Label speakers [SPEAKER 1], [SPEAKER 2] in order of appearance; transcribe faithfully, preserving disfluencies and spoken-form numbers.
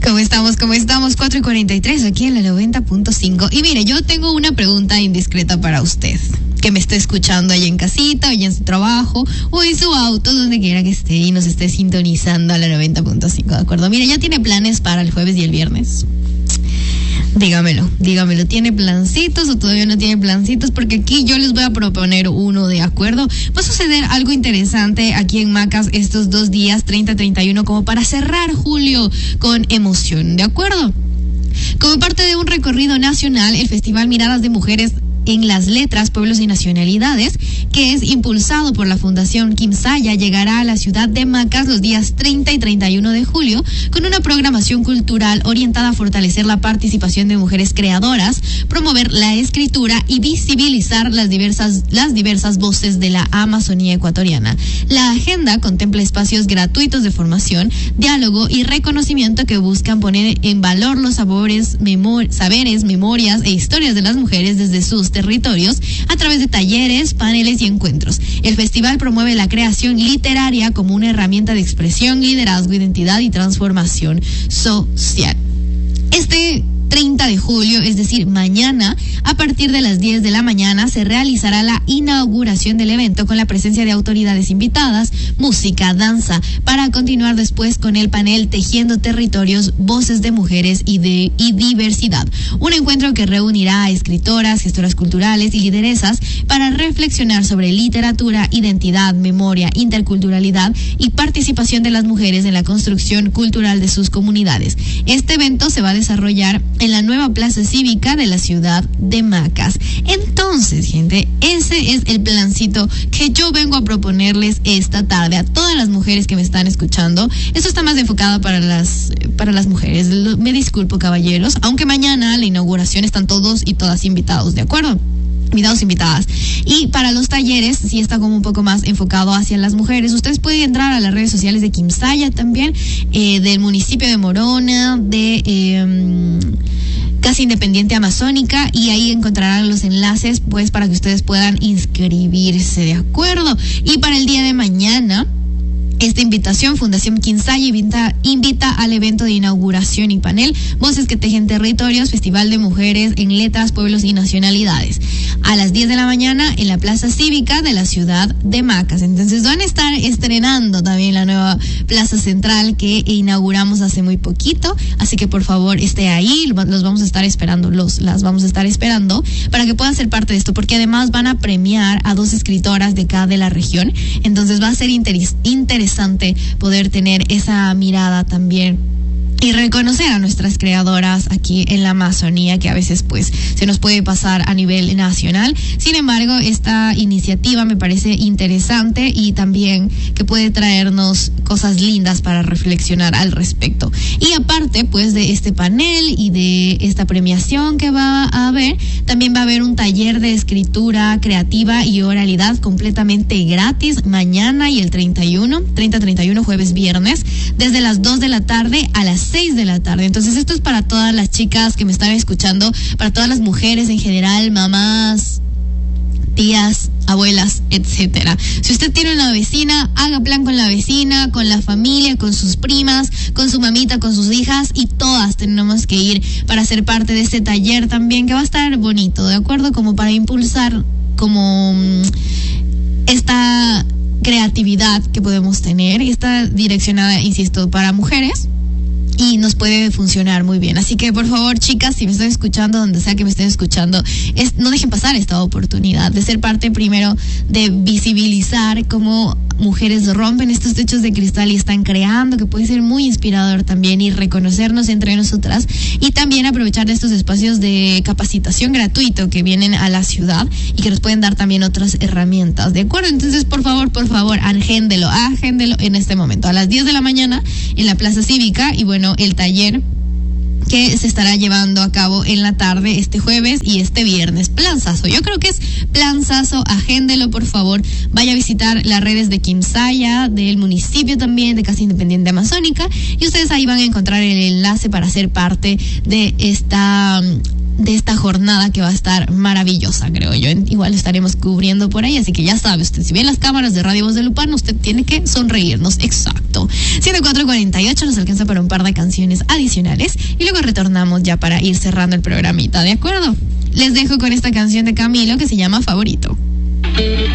[SPEAKER 1] ¿Cómo estamos? ¿Cómo estamos? cuatro y cuarenta y tres aquí en la noventa punto cinco. Y mire, yo tengo una pregunta indiscreta para usted, que me esté escuchando ahí en casita, o en su trabajo, o en su auto, donde quiera que esté y nos esté sintonizando a la noventa punto cinco, ¿de acuerdo? Mire, ¿ya tiene planes para el jueves y el viernes? Dígamelo, dígamelo. ¿Tiene plancitos o todavía no tiene plancitos? Porque aquí yo les voy a proponer uno, ¿de acuerdo? Va a suceder algo interesante aquí en Macas estos dos días, treinta y treinta y uno, como para cerrar julio con emoción, ¿de acuerdo? Como parte de un recorrido nacional, el Festival Miradas de Mujeres en las Letras, Pueblos y Nacionalidades, que es impulsado por la Fundación Quimsaya, llegará a la ciudad de Macas los días treinta y treinta y uno de julio con una programación cultural orientada a fortalecer la participación de mujeres creadoras, promover la escritura y visibilizar las diversas, las diversas voces de la Amazonía ecuatoriana. La agenda contempla espacios gratuitos de formación, diálogo y reconocimiento que buscan poner en valor los sabores, memor- saberes, memorias e historias de las mujeres desde sus territorios a través de talleres, paneles y encuentros. El festival promueve la creación literaria como una herramienta de expresión, liderazgo, identidad y transformación social. Este treinta de julio, es decir, mañana, a partir de las diez de la mañana, se realizará la inauguración del evento con la presencia de autoridades invitadas, música, danza, para continuar después con el panel Tejiendo Territorios, Voces de Mujeres y, de, y Diversidad. Un encuentro que reunirá a escritoras, gestoras culturales y lideresas para reflexionar sobre literatura, identidad, memoria, interculturalidad y participación de las mujeres en la construcción cultural de sus comunidades. Este evento se va a desarrollar en la nueva plaza cívica de la ciudad de Macas. Entonces, gente, ese es el plancito que yo vengo a proponerles esta tarde a todas las mujeres que me están escuchando. Esto está más enfocado para las para las mujeres. Me disculpo, caballeros, aunque mañana la inauguración están todos y todas invitados, ¿de acuerdo? Invitados, invitadas. Y para los talleres, sí está como un poco más enfocado hacia las mujeres. Ustedes pueden entrar a las redes sociales de Quimsaya también, eh, del municipio de Morona, de eh, Casa Independiente Amazónica, y ahí encontrarán los enlaces, pues, para que ustedes puedan inscribirse, ¿de acuerdo? Y para el día de mañana, esta invitación, Fundación Quimsaya invita, invita al evento de inauguración y panel Voces que Tejen Territorios, Festival de Mujeres en Letras, Pueblos y Nacionalidades, a las diez de la mañana en la Plaza Cívica de la ciudad de Macas. Entonces van a estar estrenando también la nueva Plaza Central que inauguramos hace muy poquito, así que por favor esté ahí, los vamos a estar esperando, los las vamos a estar esperando para que puedan ser parte de esto, porque además van a premiar a dos escritoras de acá de la región. Entonces va a ser interes- interesante poder tener esa mirada también y reconocer a nuestras creadoras aquí en la Amazonía, que a veces pues se nos puede pasar a nivel nacional. Sin embargo, esta iniciativa me parece interesante y también que puede traernos cosas lindas para reflexionar al respecto. Y aparte pues de este panel y de esta premiación que va a haber, también va a haber un taller de escritura creativa y oralidad completamente gratis mañana y el treinta y uno, treinta, treinta y uno, jueves, viernes, desde las dos de la tarde a las seis de la tarde. Entonces esto es para todas las chicas que me están escuchando, para todas las mujeres en general, mamás, tías, abuelas, etcétera. Si usted tiene una vecina, haga plan con la vecina, con la familia, con sus primas, con su mamita, con sus hijas, y todas tenemos que ir para ser parte de este taller también, que va a estar bonito, ¿de acuerdo? Como para impulsar como esta creatividad que podemos tener, y está direccionada, insisto, para mujeres, y nos puede funcionar muy bien. Así que por favor, chicas, si me están escuchando, donde sea que me estén escuchando, es, no dejen pasar esta oportunidad de ser parte primero de visibilizar cómo mujeres rompen estos techos de cristal y están creando, que puede ser muy inspirador también, y reconocernos entre nosotras, y también aprovechar de estos espacios de capacitación gratuito que vienen a la ciudad y que nos pueden dar también otras herramientas, ¿de acuerdo? Entonces, por favor, por favor, agéndelo, agéndelo en este momento, a las diez de la mañana en la Plaza Cívica. Y bueno, el taller que se estará llevando a cabo en la tarde este jueves y este viernes. Planzazo, yo creo que es planzazo, agéndelo por favor, vaya a visitar las redes de Quimsaya, del municipio también, de Casa Independiente Amazónica, y ustedes ahí van a encontrar el enlace para ser parte de esta de esta jornada que va a estar maravillosa, creo yo. Igual estaremos cubriendo por ahí, así que ya sabe usted, si ve las cámaras de Radio Voz de Lupano, usted tiene que sonreírnos, exacto. siete cuatro cuarenta y ocho nos alcanza para un par de canciones adicionales y luego retornamos ya para ir cerrando el programita, ¿de acuerdo? Les dejo con esta canción de Camilo que se llama Favorito.